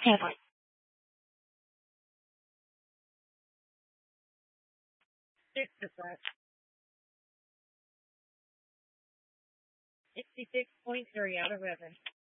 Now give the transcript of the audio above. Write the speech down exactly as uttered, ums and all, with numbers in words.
Headline. six percent. sixty-six point three out of eleven.